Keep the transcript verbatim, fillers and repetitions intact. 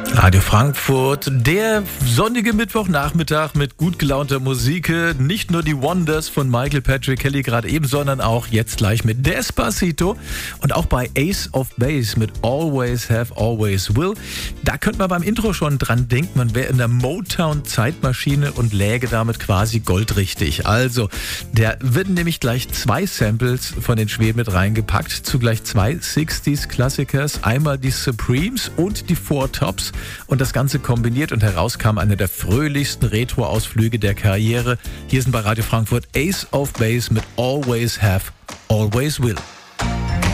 Radio Frankfurt, der sonnige Mittwochnachmittag mit gut gelaunter Musik. Nicht nur die Wonders von Michael Patrick Kelly gerade eben, sondern auch jetzt gleich mit Despacito und auch bei Ace of Base mit Always Have, Always Will. Da könnte man beim Intro schon dran denken, man wäre in der Motown-Zeitmaschine und läge damit quasi goldrichtig. Also, da werden nämlich gleich zwei Samples von den Schweden mit reingepackt, zugleich zwei sechziger-Klassikers, einmal die Supremes und die Four Tops. Und das Ganze kombiniert und heraus kam einer der fröhlichsten Retro-Ausflüge der Karriere. Hier sind bei Radio Frankfurt Ace of Base mit Always Have, Always Will.